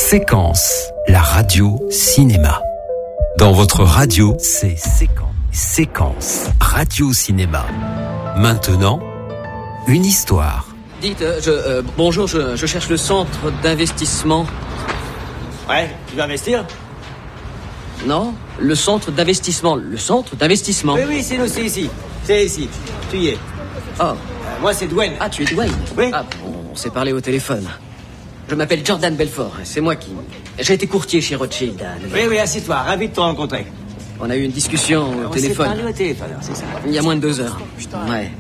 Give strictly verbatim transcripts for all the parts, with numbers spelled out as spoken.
Séquence, la radio cinéma. Dans votre radio, c'est Séquence. Séquence, radio cinéma. Maintenant, une histoire. Dites, euh, je, euh, bonjour, je, je cherche le centre d'investissement. Ouais, tu veux investir? Non, le centre d'investissement. Le centre d'investissement. Oui, oui, c'est nous, c'est ici. C'est ici. Tu y es. Oh. Euh, moi, c'est Dwayne. Ah, tu es Dwayne? Oui. Ah, on s'est parlé au téléphone. Je m'appelle Jordan Belfort. C'est moi qui... J'ai été courtier chez Rothschild. Oui, oui, assieds-toi. Ravi de te rencontrer. On a eu une discussion au on téléphone. On s'est parlé au téléphone, c'est ça. Il y a moins de deux heures. Ouais.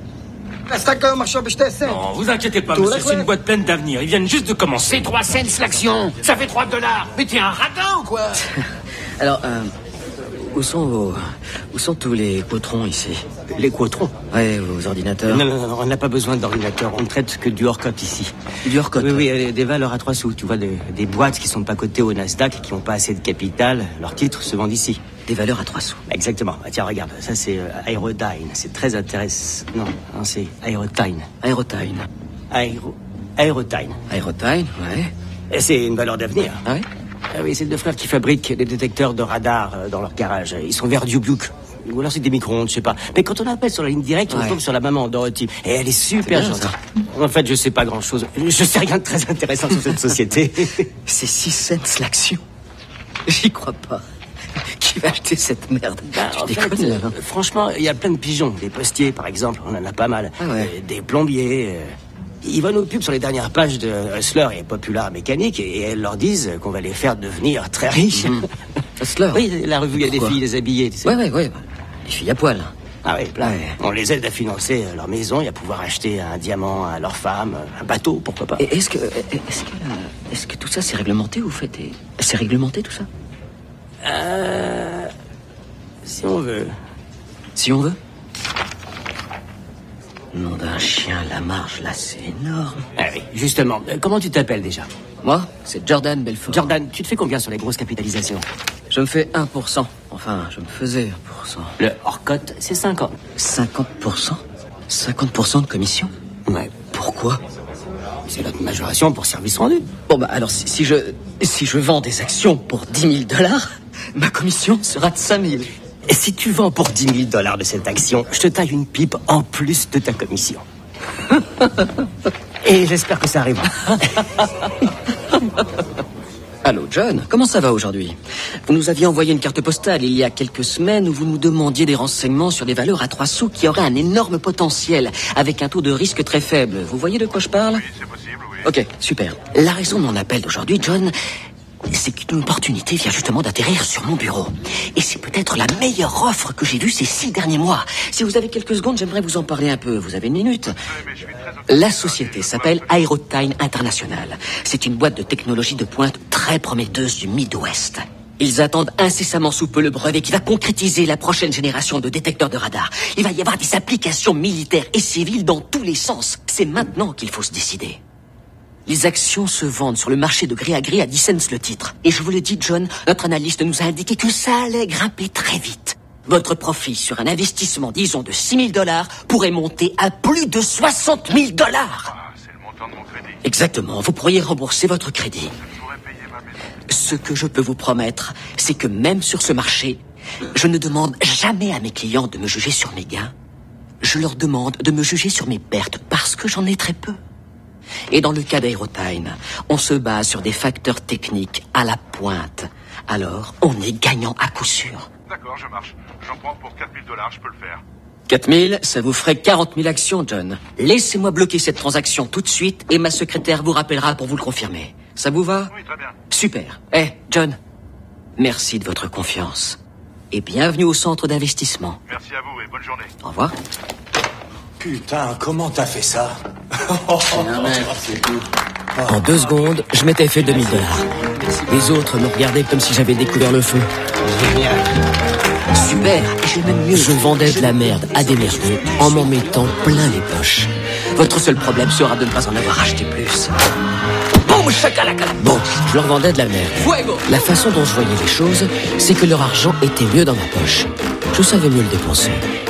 Non, vous inquiétez pas, monsieur, c'est une boîte pleine d'avenir. Ils viennent juste de commencer. C'est trois cents l'action. Ça fait trois dollars. Mais t'es un radin ou quoi? Alors, euh, où sont vos... Où sont tous les quotrons ici? Les quotrons? Ouais, vos ordinateurs. Non, non, non, on n'a pas besoin d'ordinateur. On ne traite que du hors-cote ici. Du hors-cote? Oui, oui, euh, des valeurs à trois sous. Tu vois, des, des boîtes qui sont pas cotées au Nasdaq, qui n'ont pas assez de capital. Leurs titres se vendent ici. Des valeurs à trois sous. Exactement. Ah, tiens, regarde, ça c'est euh, Aerodyne. C'est très intéressant. Non, non c'est Aerodyne. Aerotyne. Aéro... Aerodyne. Aerotyne, ouais. Et c'est une valeur d'avenir. Ah ouais? Ah oui, c'est deux frères qui fabriquent des détecteurs de radar euh, dans leur garage. Ils sont vers Dubuque. Ou alors c'est des micro-ondes, je sais pas. Mais quand on appelle sur la ligne directe, on Ouais. tombe sur la maman Dorothy. Et elle est super bien, gentille. En fait, je sais pas grand-chose. Je sais rien de très intéressant sur cette société. C'est six cents l'action. J'y crois pas. Qui va acheter cette merde? Bah, Tu en déconnes, fait, là, euh, hein. franchement, il y a plein de pigeons. Des postiers, par exemple, on en a pas mal. Ah ouais. Euh, des plombiers. euh, Ils vont nos pubs sur les dernières pages de Hustler et Popular Mécanique et elles leur disent qu'on va les faire devenir très riches. Hustler? Oui, la revue, il y a des Pourquoi? filles déshabillées, tu sais. Ouais, ouais, ouais. Les filles à poil. Ah oui, plein. Ouais. On les aide à financer euh, leur maison et à pouvoir acheter un diamant à leur femme, euh, un bateau, pourquoi pas. Et est-ce que, est-ce que, euh, est-ce que tout ça c'est réglementé ou fait des... C'est réglementé tout ça? Euh... Si on veut. Si on veut. Nom d'un chien, la marge là, c'est énorme. Ah oui, justement. Euh, comment tu t'appelles déjà? Moi, c'est Jordan Belfort. Jordan, tu te fais combien sur les grosses capitalisations? Je me fais un pour cent. Enfin, je me faisais un pour cent. Le hors-cote, c'est cinquante. cinquante pour cent? cinquante pour cent de commission? Ouais. Pourquoi? C'est notre majoration pour service rendu. Bon bah alors si, si je si je vends des actions pour dix mille dollars, ma commission sera de cinq mille. Et si tu vends pour dix mille dollars de cette action, je te taille une pipe en plus de ta commission. Et j'espère que ça arrivera. Allô John, comment ça va aujourd'hui? Vous nous aviez envoyé une carte postale il y a quelques semaines où vous nous demandiez des renseignements sur des valeurs à trois sous qui auraient un énorme potentiel, avec un taux de risque très faible. Vous voyez de quoi je parle? Oui, c'est possible, oui. Ok, super. La raison de mon appel d'aujourd'hui, John, c'est qu'une opportunité vient justement d'atterrir sur mon bureau. Et c'est peut-être la meilleure offre que j'ai vue ces six derniers mois. Si vous avez quelques secondes, j'aimerais vous en parler un peu. Vous avez une minute? Oui, mais je suis très occupé. La société s'appelle Aerotyne International. C'est une boîte de technologie de pointe très prometteuse du Midwest. Ils attendent incessamment sous peu le brevet qui va concrétiser la prochaine génération de détecteurs de radar. Il va y avoir des applications militaires et civiles dans tous les sens. C'est maintenant qu'il faut se décider. Les actions se vendent sur le marché de gré à gré à dix cents le titre. Et je vous le dis, John, notre analyste nous a indiqué que ça allait grimper très vite. Votre profit sur un investissement, disons, de six mille dollars pourrait monter à plus de soixante mille dollars. Ah, c'est le montant de mon crédit. Exactement, vous pourriez rembourser votre crédit. Je pourrais payer ma maison. Ce que je peux vous promettre, c'est que même sur ce marché, je ne demande jamais à mes clients de me juger sur mes gains. Je leur demande de me juger sur mes pertes parce que j'en ai très peu. Et dans le cas d'Aerotyne, on se base sur des facteurs techniques à la pointe. Alors, on est gagnant à coup sûr. D'accord, je marche. J'en prends pour quatre mille dollars, je peux le faire. quatre mille, ça vous ferait quarante mille actions, John. Laissez-moi bloquer cette transaction tout de suite et ma secrétaire vous rappellera pour vous le confirmer. Ça vous va? Oui, très bien. Super. Eh, John, merci de votre confiance. Et bienvenue au centre d'investissement. Merci à vous et bonne journée. Au revoir. Putain, comment t'as fait ça? En deux secondes, je m'étais fait deux mille dollars. Les autres me regardaient comme si j'avais découvert le feu. Super, et j'ai même mieux. Je vendais de la merde à des merdeux en m'en mettant plein les poches. Votre seul problème sera de ne pas en avoir acheté plus. Boum, chakalaka. Bon, je leur vendais de la merde. Fuego. La façon dont je voyais les choses, c'est que leur argent était mieux dans ma poche. Je savais mieux le dépenser.